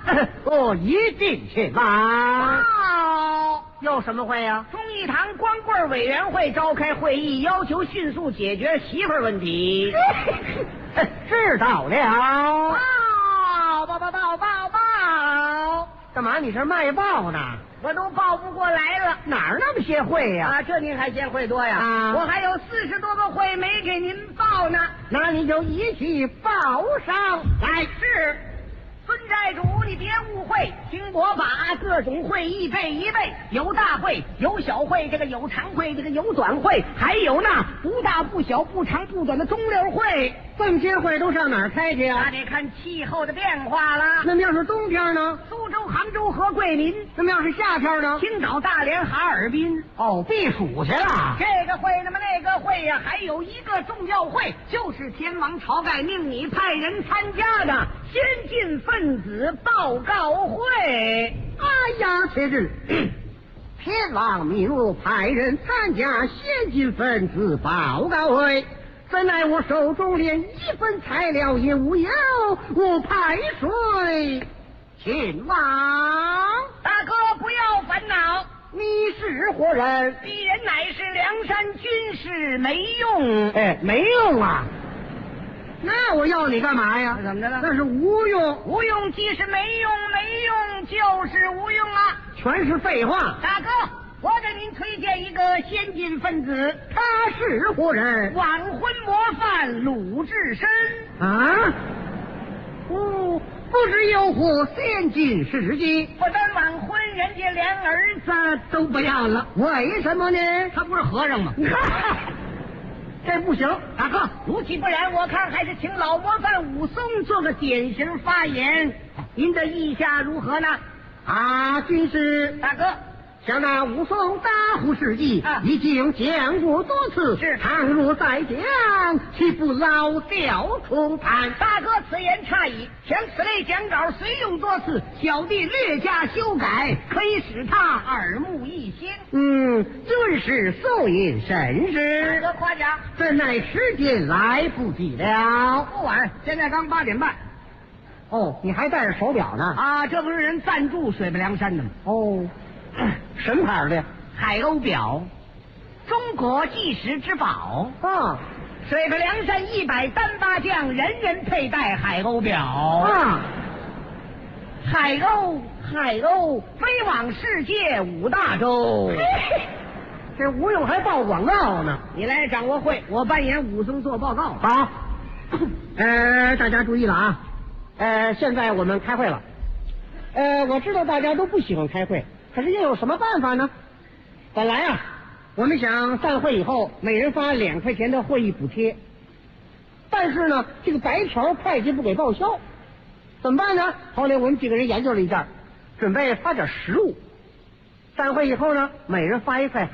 我一定去吧。有什么会呀？ 忠义堂光棍委员会召开会议，要求迅速解决媳妇儿问题。 知道了。 报！ 干嘛？你这卖报呢？ 我都报不过来了。 哪儿那么些会呀？ 啊，这您还嫌会多呀？ 啊， 我还有40多个会没给您报呢。 那你就一起报上来。 是。孙寨主，你别误会，听我把各种会一背一背，有大会，有小会，这个有长会，这个有短会，还有那不大不小、不长不短的中溜会。 这么些会都上哪儿开去啊？ 那得看气候的变化了。 那么要是冬天呢？ 苏州、杭州和桂林。 那么要是夏天呢？ 青岛、大连、哈尔滨。 哦，避暑去了。 这个会，那么那个会呀，还有一个重要会，就是天王晁盖命你派人参加的先进分子报告会。 哎呀，且是天王命我派人参加先进分子报告会，怎奈我手中连一份材料也无有，我派谁？天王大哥不要烦恼， 你是何人？ 鄙人乃是梁山军师，没用。 没用啊！那我要你干嘛呀？ 怎么着了？ 那是无用， 无用既是没用，没用就是无用啊！ 全是废话。 大哥，我给您推荐一个先进分子， 他是何人？ 晚婚模范鲁智深啊！不知有何先进事迹？ 不但晚婚，人家连儿子都不要了。 为什么呢？ 他不是和尚吗？ 这不行， 大哥，如其不然，我看还是请老模范武松做个典型发言，您的意下如何呢？ 啊，军师大哥， 像那武松大呼事迹，已经讲过多次， 是倘若再讲，岂不老调重弹？ 大哥此言差矣，像此类讲稿虽用多次，小弟略加修改，可以使他耳目一新。 军师素引甚是， 大哥夸奖。 怎奈时间来不及了。 不晚，现在刚8点半。 哦，你还带着手表呢？ 啊，这不是人赞助水泊梁山的吗？ 哦，什么牌的？ 海鸥表，中国计时之宝啊！ 水泊梁山100单八将，人人佩戴海鸥表啊！ 海鸥，飞往世界5大洲。 这吴用还报广告呢。 你来掌握会，我扮演武松做报告。 好，大家注意了啊！现在我们开会了。我知道大家都不喜欢开会，可是又有什么办法呢？本来啊，我们想散会以后每人发2块钱的会议补贴，但是呢，这个白条会计不给报销，怎么办呢？后来我们几个人研究了一下，准备发点实物。散会以后呢，每人发1块